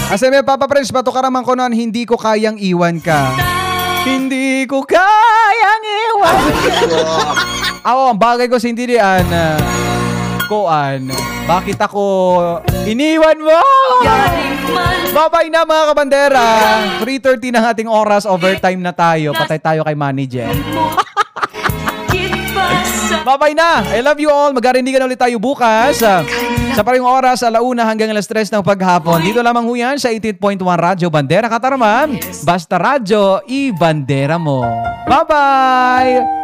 Kasi may Papa Prince, patukaraman ko noon, hindi ko kayang iwan ka. Hindi ko kayang iwan ka. Ako, ang bagay ko sa intindihan, Koan, bakit ako iniwan mo? Bye-bye na mga kabandera. 3:30 ng ating oras, overtime na tayo. Patay tayo kay manager. Bye-bye na. I love you all. Magkarindigan ulit tayo bukas. Sa paring oras, 1:00 hanggang 3:00 ng paghapon. Dito lamang ho yan sa 88.1 Radyo Bandera Katarman. Basta radyo, i-bandera mo. Bye-bye!